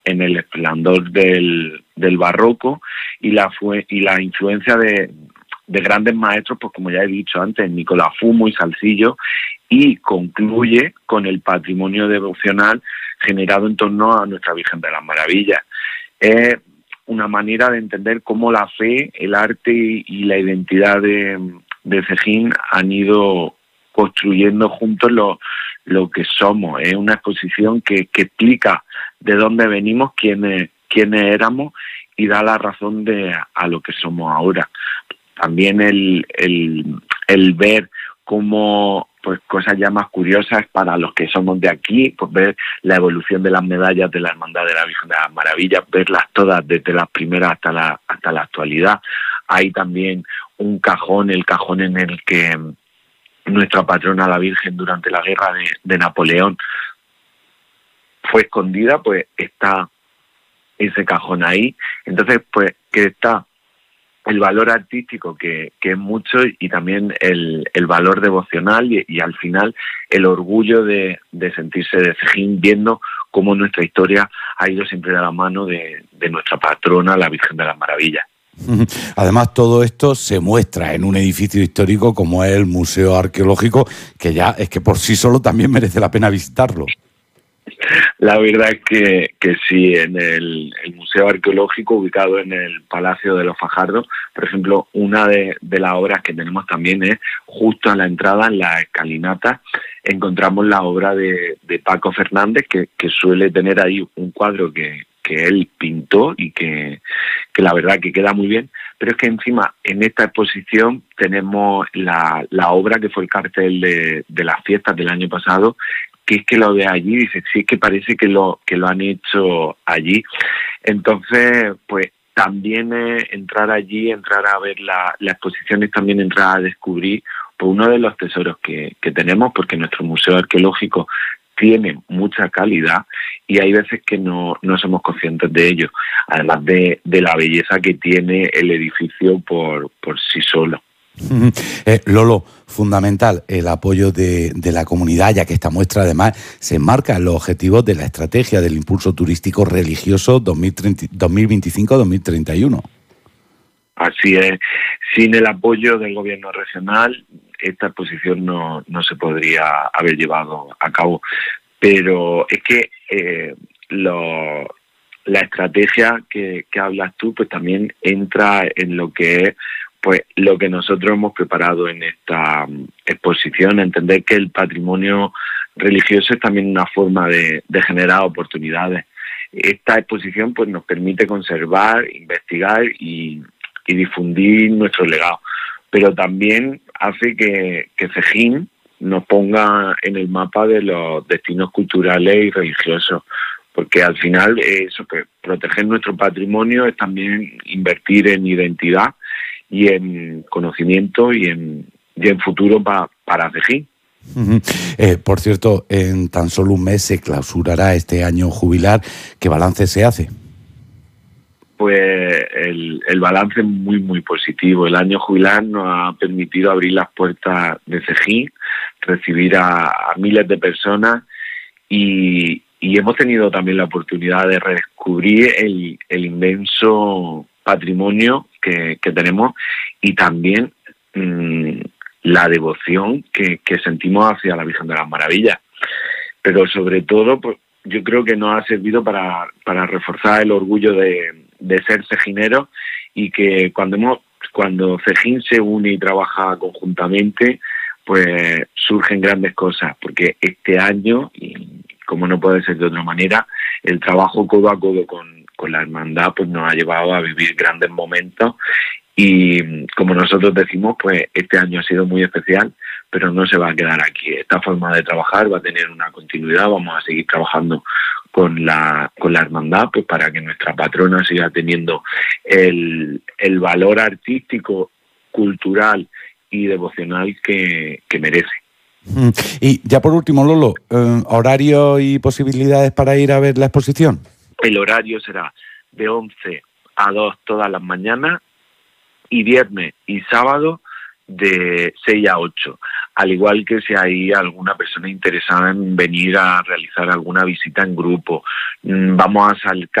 en el esplendor del barroco y la influencia de grandes maestros, pues como ya he dicho antes, Nicolás Fumo y Salzillo, y concluye con el patrimonio devocional generado en torno a Nuestra Virgen de las Maravillas. Es una manera de entender cómo la fe, el arte y la identidad de Cejín han ido construyendo juntos lo que somos. Es una exposición que explica de dónde venimos, quiénes éramos, y da la razón a lo que somos ahora. También el ver cómo, pues, cosas ya más curiosas para los que somos de aquí, pues ver la evolución de las medallas de la Hermandad de la Virgen de las Maravillas, verlas todas desde las primeras hasta la actualidad. Hay también un cajón, el cajón en el que nuestra patrona, la Virgen, durante la guerra de Napoleón fue escondida, pues está ese cajón ahí. Entonces, pues, que está el valor artístico, que es mucho, y también el valor devocional y al final el orgullo de sentirse de Cejín, viendo cómo nuestra historia ha ido siempre de la mano de nuestra patrona, la Virgen de las Maravillas. Además, todo esto se muestra en un edificio histórico como es el Museo Arqueológico, que ya es que por sí solo también merece la pena visitarlo. La verdad es que sí, en el Museo Arqueológico, ubicado en el Palacio de los Fajardos, por ejemplo, una de las obras que tenemos también es justo a la entrada, en la escalinata, encontramos la obra de Paco Fernández, que suele tener ahí un cuadro que él pintó y que la verdad que queda muy bien, pero es que encima en esta exposición tenemos la obra que fue el cartel de las fiestas del año pasado, que es que lo ve allí y dice, sí, es que parece que lo han hecho allí. Entonces, pues también entrar allí, entrar a ver la exposición, es también entrar a descubrir pues, uno de los tesoros que tenemos, porque nuestro museo arqueológico tiene mucha calidad y hay veces que no somos conscientes de ello, además de la belleza que tiene el edificio por sí solo. Lolo, fundamental el apoyo de la comunidad, ya que esta muestra además se enmarca en los objetivos de la estrategia del impulso turístico religioso 2025-2031. Así es, sin el apoyo del gobierno regional esta exposición no se podría haber llevado a cabo, pero es que la estrategia que hablas tú pues también entra en lo que es pues lo que nosotros hemos preparado en esta exposición, entender que el patrimonio religioso es también una forma de generar oportunidades. Esta exposición pues nos permite conservar, investigar y difundir nuestro legado, pero también hace que Cejín nos ponga en el mapa de los destinos culturales y religiosos, porque al final eso, pues, proteger nuestro patrimonio es también invertir en identidad y en conocimiento y en futuro para Cejín. Por cierto, en tan solo un mes se clausurará este año jubilar. ¿Qué balance se hace? Pues el balance es muy, muy positivo. El año jubilar nos ha permitido abrir las puertas de Cejín, recibir a miles de personas y hemos tenido también la oportunidad de redescubrir el inmenso patrimonio que tenemos y también la devoción que sentimos hacia la Virgen de las Maravillas. Pero sobre todo, pues, yo creo que nos ha servido para reforzar el orgullo de ser cejineros y que cuando Cejín se une y trabaja conjuntamente, pues surgen grandes cosas, porque este año, y como no puede ser de otra manera, el trabajo codo a codo con la hermandad pues nos ha llevado a vivir grandes momentos y como nosotros decimos, pues este año ha sido muy especial, pero no se va a quedar aquí. Esta forma de trabajar va a tener una continuidad, vamos a seguir trabajando con la hermandad pues para que nuestra patrona siga teniendo el valor artístico, cultural y devocional que merece. Y ya por último, Lolo, ¿horario y posibilidades para ir a ver la exposición? El horario será de 11 a 2 todas las mañanas y viernes y sábado de 6 a 8, al igual que si hay alguna persona interesada en venir a realizar alguna visita en grupo. Vamos a sacar